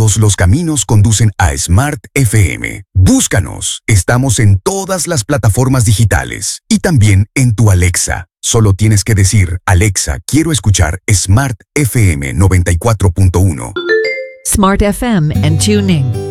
todos los caminos conducen a Smart FM. Búscanos. Estamos en todas las plataformas digitales y también en tu Alexa. Solo tienes que decir, Alexa, quiero escuchar Smart FM 94.1. Smart FM and TuneIn.